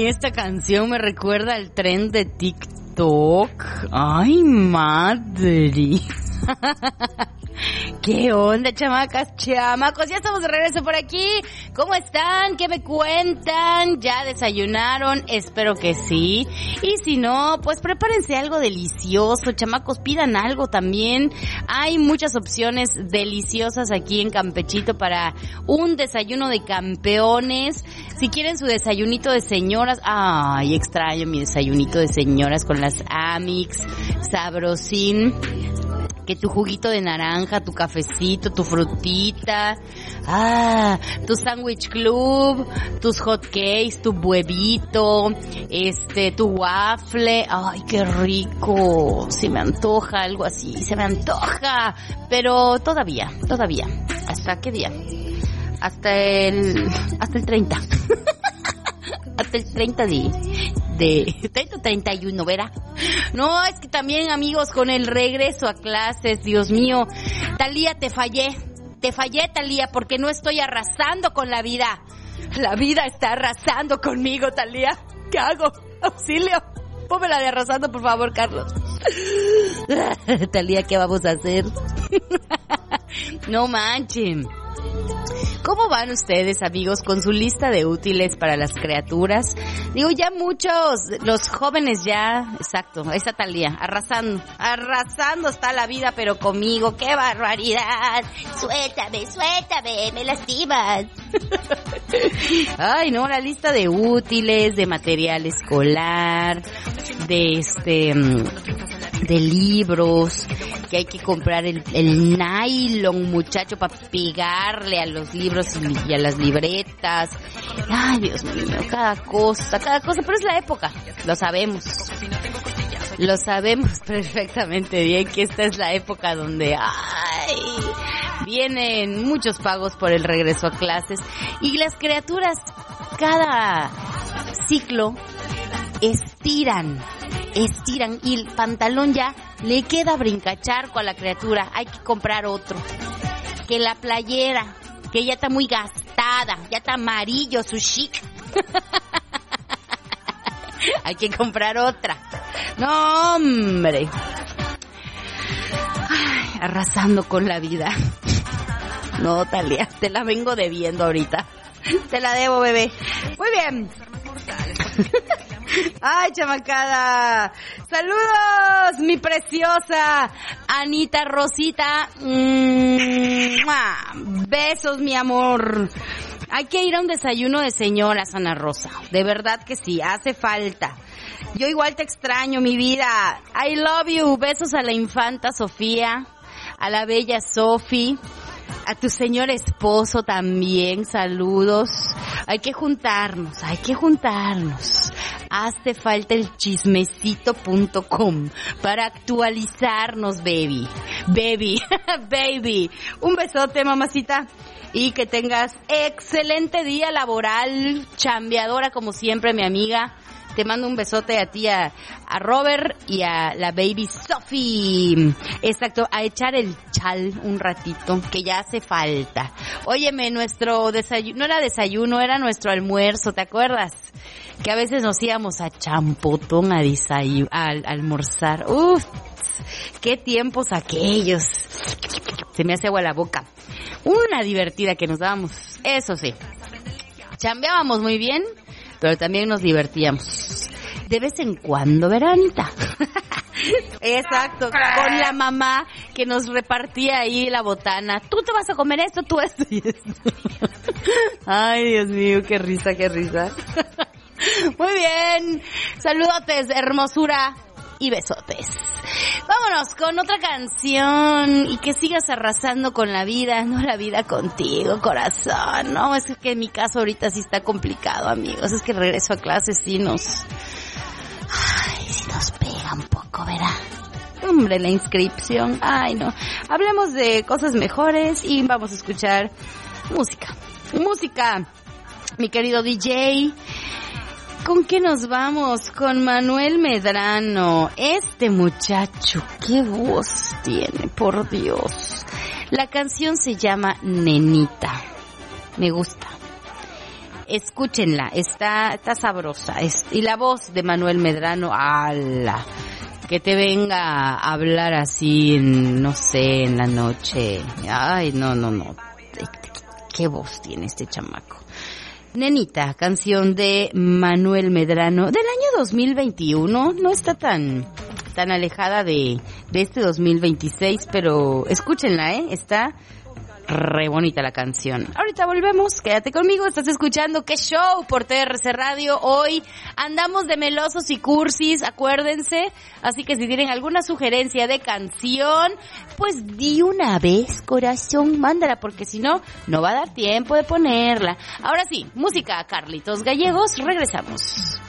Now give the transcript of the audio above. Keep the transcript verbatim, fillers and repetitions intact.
esta canción me recuerda al tren de TikTok. Ay, madre. ¿Qué onda, chamacas, chamacos? Ya estamos de regreso por aquí. ¿Cómo están? ¿Qué me cuentan? ¿Ya desayunaron? Espero que sí. Y si no, pues prepárense algo delicioso, chamacos. Pidan algo también. Hay muchas opciones deliciosas aquí en Campechito para un desayuno de campeones. Si quieren su desayunito de señoras. Ay, extraño mi desayunito de señoras con las Amix, sabrosín. Que tu juguito de naranja, tu cafecito, tu frutita, ah, tu sándwich club, tus hot cakes, tu huevito, este, tu waffle, ay, qué rico, se me antoja algo así, se me antoja, pero todavía, todavía, ¿hasta qué día? Hasta el, hasta el treinta. Hasta el treinta de, de, treinta, treinta y uno, ¿verdad? No, es que también, amigos, con el regreso a clases, Dios mío, Talía, te fallé, te fallé, Talía, porque no estoy arrasando con la vida. La vida está arrasando conmigo, Talía. ¿Qué hago? Auxilio. Pónmela de arrasando, por favor, Carlos. Talía, ¿qué vamos a hacer? No manchen. ¿Cómo van ustedes, amigos, con su lista de útiles para las criaturas? Digo, ya muchos, los jóvenes ya, exacto, esa Talía, arrasando, arrasando está la vida, pero conmigo, ¡qué barbaridad! Suéltame, suéltame, me lastimas. Ay, no, la lista de útiles, de material escolar, de este, de libros, que hay que comprar el, el nylon, muchacho, para pegarle a los libros y a las libretas. Ay, Dios mío, cada cosa, cada cosa, pero es la época, lo sabemos. Lo sabemos perfectamente bien que esta es la época donde, ay, vienen muchos pagos por el regreso a clases y las criaturas cada ciclo estiran, estiran y el pantalón ya le queda brincacharco a la criatura, hay que comprar otro. Que la playera, que ya está muy gastada, ya está amarillo su chic. Hay que comprar otra. No, hombre. Ay, arrasando con la vida. No, Talía, te la vengo debiendo ahorita. Te la debo, bebé. Muy bien. Ay, chamacada. Saludos, mi preciosa Anita Rosita. ¡Mua! Besos, mi amor. Hay que ir a un desayuno de señoras, Ana Rosa. De verdad que sí, hace falta. Yo igual te extraño, mi vida. I love you. Besos a la infanta Sofía, a la bella Sofi, a tu señor esposo también, saludos. Hay que juntarnos, hay que juntarnos. Hace falta el chismecito punto com para actualizarnos, baby. Baby, baby. Un besote, mamacita. Y que tengas excelente día laboral, chambeadora como siempre, mi amiga. Te mando un besote a ti, a, a Robert y a la baby Sophie. Exacto, a echar el chal un ratito, que ya hace falta. Óyeme, nuestro desayuno, no era desayuno, era nuestro almuerzo, ¿te acuerdas? Que a veces nos íbamos a Champotón a, desayu- a, a almorzar. Uf, qué tiempos aquellos. Se me hace agua la boca. Una divertida que nos dábamos, eso sí. Chambeábamos muy bien, pero también nos divertíamos. De vez en cuando, veranita. Exacto, con la mamá que nos repartía ahí la botana. Tú te vas a comer esto, tú esto y esto. Ay, Dios mío, qué risa, qué risa. Muy bien, saludotes, hermosura y besotes. Vámonos con otra canción y que sigas arrasando con la vida, no la vida contigo, corazón. No, es que en mi caso ahorita sí está complicado, amigos. Es que el regreso a clases sí nos... Ay, sí nos pega un poco, ¿verdad? Hombre, la inscripción. Ay, no. Hablemos de cosas mejores y vamos a escuchar música. Música, mi querido D J. ¿Con qué nos vamos? Con Manuel Medrano. Este muchacho, qué voz tiene, por Dios. La canción se llama Nenita. Me gusta. escúchenla, está, está sabrosa. Es, y la voz de Manuel Medrano, ala, que te venga a hablar así, en, no sé, en la noche. Ay, no, no, no. Qué voz tiene este chamaco. Nenita, canción de Manuel Medrano del año dos mil veintiuno, no está tan tan alejada de, de este dos mil veintiséis, pero escúchenla, ¿eh? Está re bonita la canción. Ahorita volvemos, quédate conmigo, estás escuchando Qué Show por T R C Radio. Hoy andamos de melosos y cursis, acuérdense, así que si tienen alguna sugerencia de canción, pues di una vez, corazón, mándala, porque si no, no va a dar tiempo de ponerla. Ahora sí, música Carlitos Gallegos, regresamos.